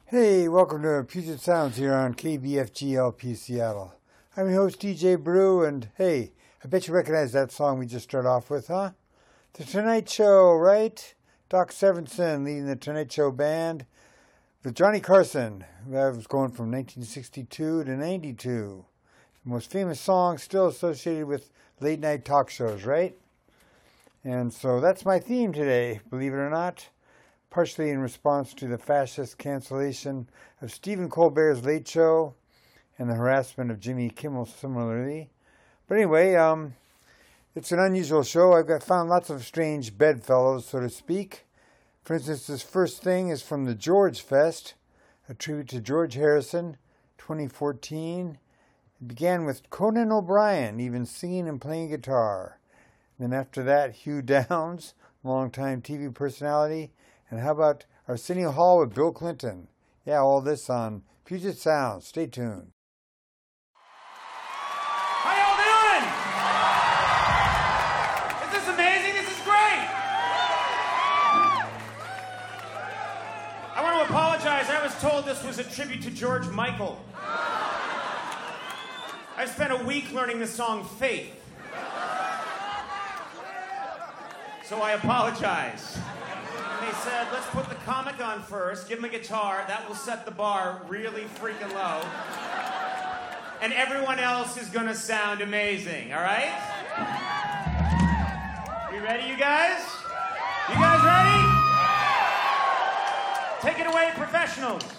Hey, welcome to Puget Sounds here on KBFG LP Seattle. I'm your host DJ Brew, and hey, I bet you recognize that song we just started off with, huh? The Tonight Show, right? Doc Severinsen leading the Tonight Show band with Johnny Carson. That was going from 1962 to 92. The most famous song still associated with late night talk shows, right? And so that's my theme today, believe it or not. Partially in response to the fascist cancellation of Stephen Colbert's Late Show and the harassment of Jimmy Kimmel similarly. But anyway, it's an unusual show. I've found lots of strange bedfellows, so to speak. For instance, this first thing is from the George Fest, a tribute to George Harrison, 2014. It began with Conan O'Brien even singing and playing guitar. Then after that, Hugh Downs, longtime TV personality. And how about Arsenio Hall with Bill Clinton? Yeah, all this on Puget Sounds. Stay tuned. How y'all doing? Is this amazing? This is great. I want to apologize. I was told this was a tribute to George Michael. I spent a week learning the song Faith. So I apologize. They said, let's put the comic on first, give him a guitar, that will set the bar really freaking low. And everyone else is gonna sound amazing, all right? You ready, you guys? You guys ready? Take it away, professionals.